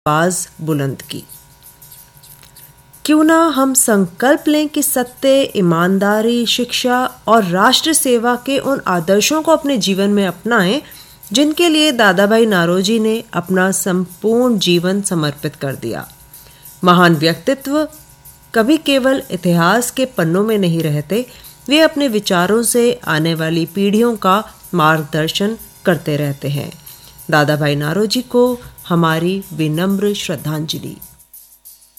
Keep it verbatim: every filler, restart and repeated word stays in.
आवाज बुलंद की। क्यों ना हम संकल्प लें कि सत्य, ईमानदारी, शिक्षा और राष्ट्र सेवा के उन आदर्शों को अपने जीवन में अपनाएं जिनके लिए दादा भाई नारोजी ने अपना संपूर्ण जीवन समर्पित कर दिया। महान व्यक्तित्व कभी केवल इतिहास के पन्नों में नहीं रहते, वे अपने विचारों से आने वाली पीढ़ियों का मार्गदर्शन करते रहते हैं। दादा भाई नारोजी को हमारी विनम्र श्रद्धांजलि।